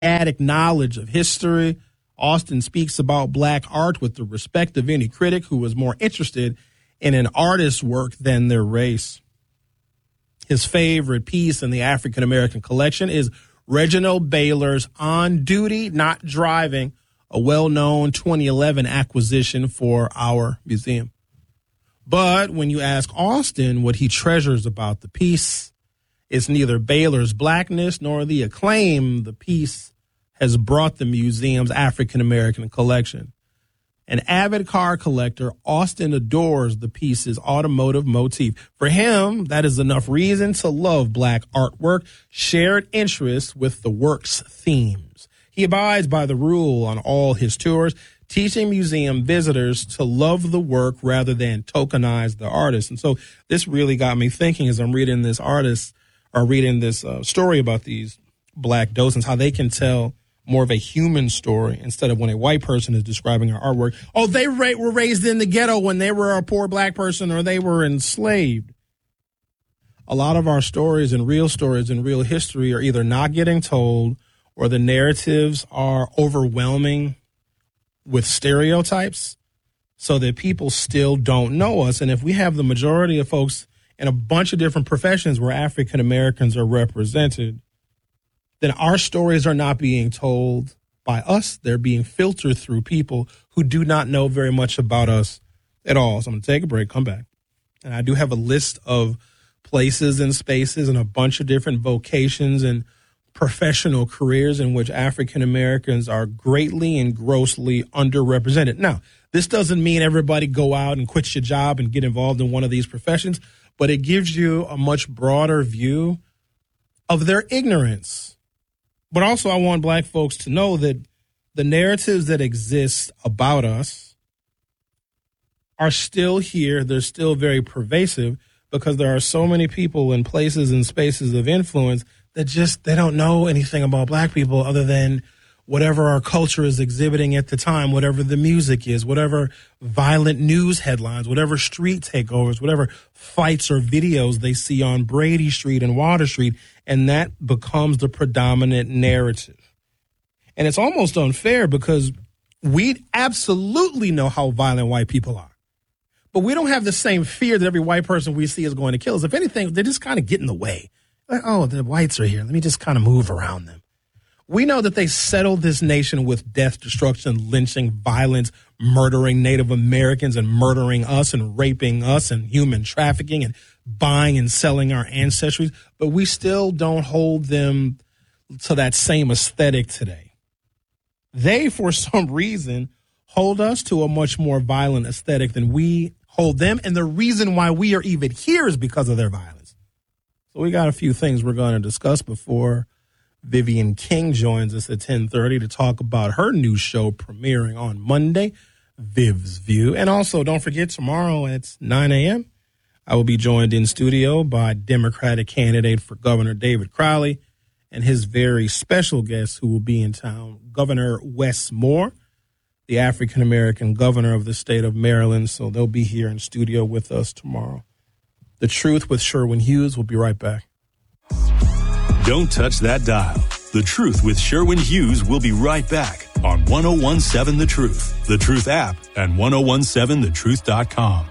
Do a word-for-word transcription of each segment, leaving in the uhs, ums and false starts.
attic knowledge of history. Austin speaks about black art with the respect of any critic who is more interested in an artist's work than their race. His favorite piece in the African American collection is Reginald Baylor's On Duty, Not Driving, a well-known twenty eleven acquisition for our museum. But when you ask Austin what he treasures about the piece, it's neither Baylor's blackness nor the acclaim the piece has brought the museum's African-American collection. An avid car collector, Austin adores the piece's automotive motif. For him, that is enough reason to love black artwork, shared interests with the work's themes. He abides by the rule on all his tours, teaching museum visitors to love the work rather than tokenize the artist. And so this really got me thinking as I'm reading this artist or reading this uh, story about these black docents, how they can tell more of a human story instead of when a white person is describing our artwork. Oh, they ra- were raised in the ghetto when they were a poor black person or they were enslaved. A lot of our stories and real stories and real history are either not getting told or the narratives are overwhelming with stereotypes so that people still don't know us. And if we have the majority of folks in a bunch of different professions where African Americans are represented, then our stories are not being told by us. They're being filtered through people who do not know very much about us at all. So I'm going to take a break, come back. And I do have a list of places and spaces and a bunch of different vocations and professional careers in which African Americans are greatly and grossly underrepresented. Now, this doesn't mean everybody go out and quit your job and get involved in one of these professions, but it gives you a much broader view of their ignorance. But also, I want black folks to know that the narratives that exist about us are still here. They're still very pervasive because there are so many people in places and spaces of influence that just, they don't know anything about black people other than whatever our culture is exhibiting at the time, whatever the music is, whatever violent news headlines, whatever street takeovers, whatever fights or videos they see on Brady Street and Water Street. And that becomes the predominant narrative. And it's almost unfair because we absolutely know how violent white people are. But we don't have the same fear that every white person we see is going to kill us. If anything, they just kind of get in the way. Like, oh, the whites are here. Let me just kind of move around them. We know that they settled this nation with death, destruction, lynching, violence, murdering Native Americans and murdering us and raping us and human trafficking and buying and selling our ancestries. But we still don't hold them to that same aesthetic today. They, for some reason, hold us to a much more violent aesthetic than we hold them. And the reason why we are even here is because of their violence. So we got a few things we're going to discuss before Vivian King joins us at ten thirty to talk about her new show premiering on Monday, Viv's View. And also, don't forget, tomorrow at nine a.m., I will be joined in studio by Democratic candidate for Governor David Crowley and his very special guest who will be in town, Governor Wes Moore, the African-American governor of the state of Maryland. So they'll be here in studio with us tomorrow. The Truth with Sherwin Hughes. We'll be right back. Don't touch that dial. The Truth with Sherwin Hughes will be right back on one oh one seven The Truth, The Truth app, and ten seventeen the truth dot com.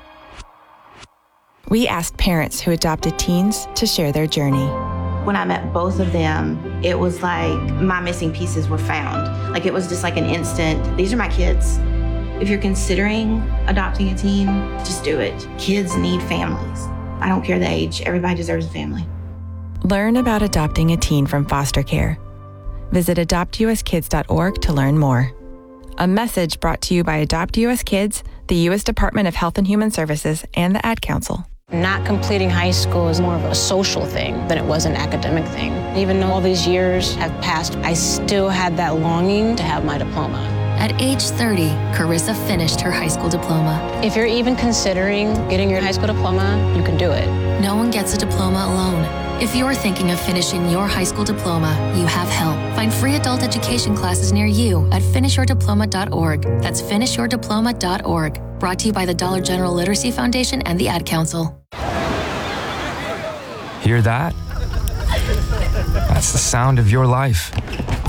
We asked parents who adopted teens to share their journey. When I met both of them, it was like my missing pieces were found. Like it was just like an instant, these are my kids. If you're considering adopting a teen, just do it. Kids need families. I don't care the age, everybody deserves a family. Learn about adopting a teen from foster care. Visit adopt u s kids dot org to learn more. A message brought to you by Adopt U S Kids, the U S Department of Health and Human Services, and the Ad Council. Not completing high school is more of a social thing than it was an academic thing. Even though all these years have passed, I still had that longing to have my diploma. At age thirty, Carissa finished her high school diploma. If you're even considering getting your high school diploma, you can do it. No one gets a diploma alone. If you're thinking of finishing your high school diploma, you have help. Find free adult education classes near you at finish your diploma dot org. That's finish your diploma dot org. Brought to you by the Dollar General Literacy Foundation and the Ad Council. Hear that? That's the sound of your life.